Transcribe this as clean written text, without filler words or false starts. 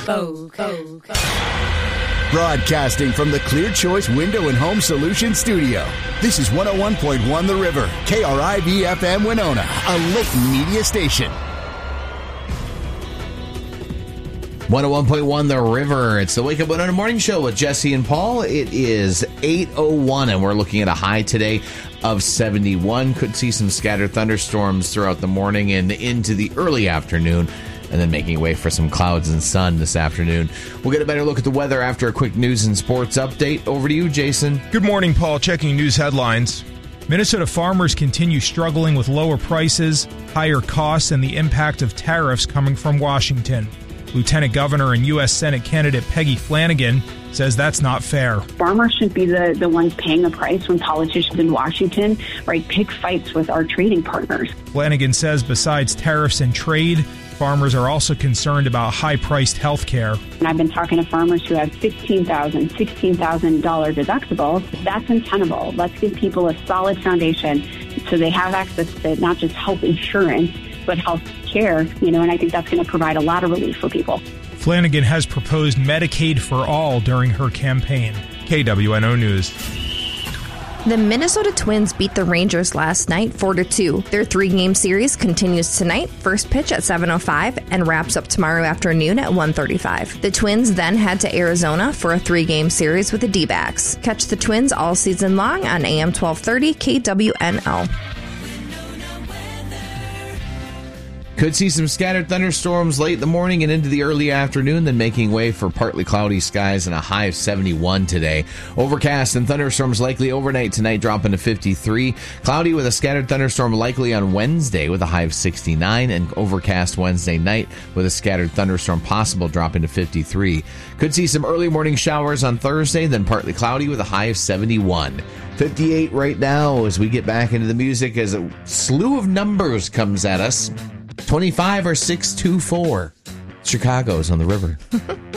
Broadcasting from the Clear Choice Window and Home Solutions Studio. This is 101.1 The River, KRIV-FM Winona, a Layton media station. 101.1 The River. It's the Wake Up Winona Morning Show with Jesse and Paul. It is 8:01, and we're looking at a high today of 71. Could see some scattered thunderstorms throughout the morning and into the early afternoon, and then making way for some clouds and sun this afternoon. We'll get a better look at the weather after a quick news and sports update. Over to you, Jason. Good morning, Paul. Checking news headlines. Minnesota farmers continue struggling with lower prices, higher costs, and the impact of tariffs coming from Washington. Lieutenant Governor and U.S. Senate candidate Peggy Flanagan says that's not fair. Farmers should be the ones paying the price when politicians in Washington, pick fights with our trading partners. Flanagan says besides tariffs and trade, farmers are also concerned about high-priced health care. And I've been talking to farmers who have $16,000 deductibles. That's untenable. Let's give people a solid foundation so they have access to not just health insurance, but health care, and I think that's going to provide a lot of relief for people. Flanagan has proposed Medicaid for all during her campaign. KWNO News. The Minnesota Twins beat the Rangers last night 4-2. Their 3-game series continues tonight, first pitch at 7:05 and wraps up tomorrow afternoon at 1:35. The Twins then head to Arizona for a 3-game series with the D-backs. Catch the Twins all season long on AM 1230 KWNO. Could see some scattered thunderstorms late in the morning and into the early afternoon, then making way for partly cloudy skies and a high of 71 today. Overcast and thunderstorms likely overnight tonight, dropping to 53. Cloudy with a scattered thunderstorm likely on Wednesday with a high of 69, and overcast Wednesday night with a scattered thunderstorm possible, dropping to 53. Could see some early morning showers on Thursday, then partly cloudy with a high of 71. 58 right now as we get back into the music as a slew of numbers comes at us. 25 or 624. Chicago's on the river.